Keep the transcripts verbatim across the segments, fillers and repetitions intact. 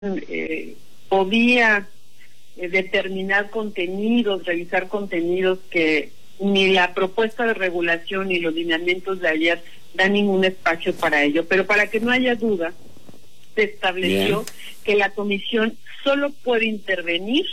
eh, podía eh, determinar contenidos, revisar contenidos que ni la propuesta de regulación ni los lineamientos de ayer dan ningún espacio para ello. Pero para que no haya duda, se estableció Bien. que la comisión solo puede intervenir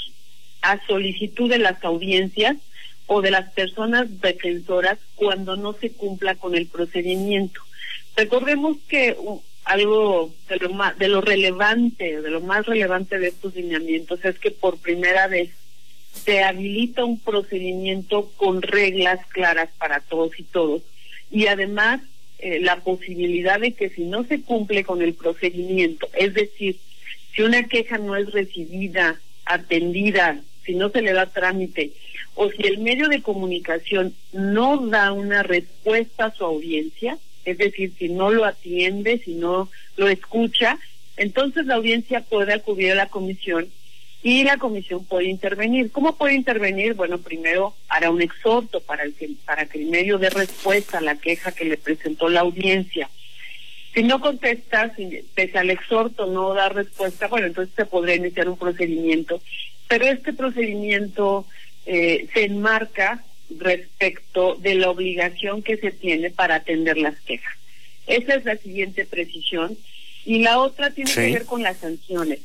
a solicitud de las audiencias o de las personas defensoras cuando no se cumpla con el procedimiento. Recordemos que uh, algo de lo más, de lo relevante, de lo más relevante de estos lineamientos es que por primera vez se habilita un procedimiento con reglas claras para todos y todos, y además eh, la posibilidad de que si no se cumple con el procedimiento, es decir, si una queja no es recibida, atendida, si no se le da trámite, o si el medio de comunicación no da una respuesta a su audiencia, es decir, si no lo atiende, si no lo escucha, entonces la audiencia puede acudir a la comisión y la comisión puede intervenir. ¿Cómo puede intervenir? Bueno, primero hará un exhorto para, el que, para que el medio dé respuesta a la queja que le presentó la audiencia. Si no contesta, si pese al exhorto no da respuesta, bueno, entonces se podría iniciar un procedimiento, pero este procedimiento eh, se enmarca respecto de la obligación que se tiene para atender las quejas. Esa es la siguiente precisión. Y la otra tiene sí. que ver con las sanciones.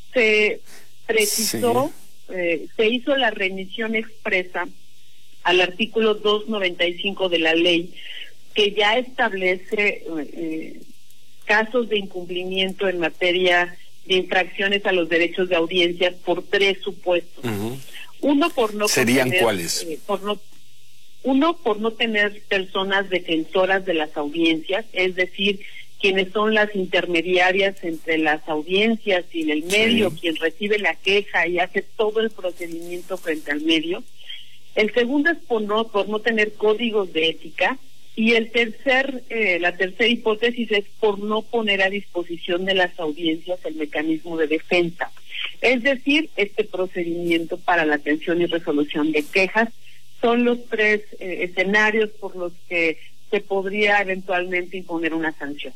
Se precisó, sí. eh, se hizo la remisión expresa al artículo doscientos noventa y cinco de la ley, que ya establece eh, casos de incumplimiento en materia de infracciones a los derechos de audiencias por tres supuestos. Uh-huh. Uno por no ¿Serían tener, cuáles? Eh, por no, uno por no tener personas defensoras de las audiencias, es decir, quienes son las intermediarias entre las audiencias y el medio, sí. quien recibe la queja y hace todo el procedimiento frente al medio. El segundo es por no, por no tener códigos de ética. Y el tercer, eh, la tercera hipótesis es por no poner a disposición de las audiencias el mecanismo de defensa. Es decir, este procedimiento para la atención y resolución de quejas son los tres eh, escenarios por los que se podría eventualmente imponer una sanción.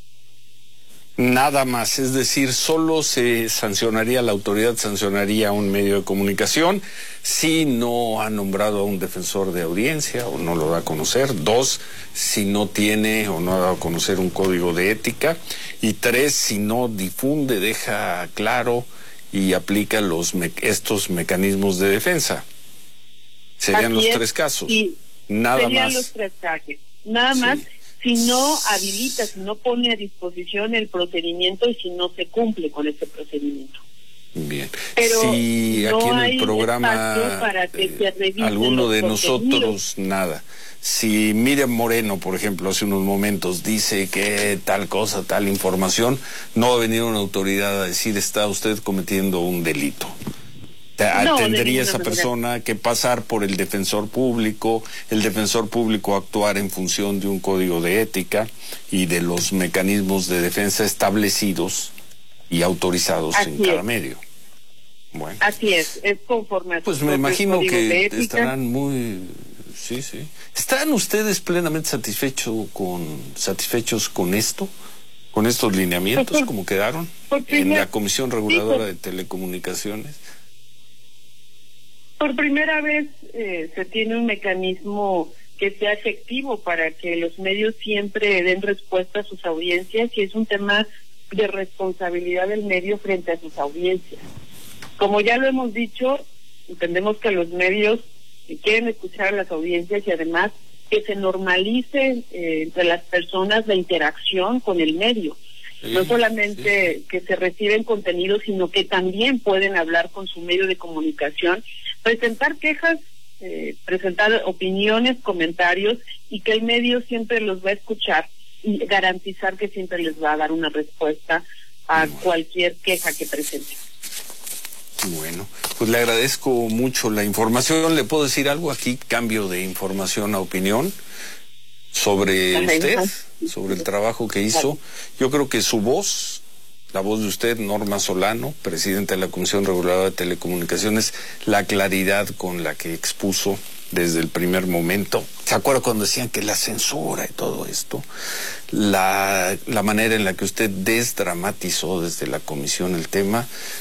Nada más, es decir, solo se sancionaría, la autoridad sancionaría a un medio de comunicación si no ha nombrado a un defensor de audiencia o no lo da a conocer. Dos, si no tiene o no ha dado a conocer un código de ética. Y tres, si no difunde, deja claro y aplica los me estos mecanismos de defensa. Serían Así los es. tres casos. Y Nada serían más. los tres casos. Nada sí. más. Si no habilita, si no pone a disposición el procedimiento y si no se cumple con ese procedimiento. Bien. Pero si no aquí en hay el programa para que eh, se revisen alguno de contenidos. nosotros, nada. Si Miriam Moreno, por ejemplo, hace unos momentos dice que tal cosa, tal información, no va a venir una autoridad a decir está usted cometiendo un delito. No, tendría esa persona manera. que pasar por el defensor público, el defensor público actuar en función de un código de ética y de los mecanismos de defensa establecidos y autorizados Así en cada es. medio. Bueno. Así es, es conforme a Pues me imagino que estarán muy... Sí, sí. ¿Están ustedes plenamente satisfechos con, satisfechos con esto? ¿Con estos lineamientos, pues por, como quedaron en la Comisión Reguladora sí, de Telecomunicaciones? Por primera vez eh, se tiene un mecanismo que sea efectivo para que los medios siempre den respuesta a sus audiencias, y es un tema de responsabilidad del medio frente a sus audiencias. Como ya lo hemos dicho, entendemos que los medios quieren escuchar a las audiencias y además que se normalice eh, entre las personas la interacción con el medio. Sí, no solamente sí. que se reciben contenidos, sino que también pueden hablar con su medio de comunicación, presentar quejas, eh, presentar opiniones, comentarios, y que el medio siempre los va a escuchar y garantizar que siempre les va a dar una respuesta a bueno. cualquier queja que presente. Bueno, pues le agradezco mucho la información. ¿Le puedo decir algo aquí? Cambio de información a opinión sobre usted, sobre el trabajo que hizo. Yo creo que su voz, la voz de usted, Norma Solano, presidenta de la Comisión Reguladora de Telecomunicaciones, la claridad con la que expuso desde el primer momento. ¿Se acuerda cuando decían que la censura y todo esto? La, la manera en la que usted desdramatizó desde la comisión el tema,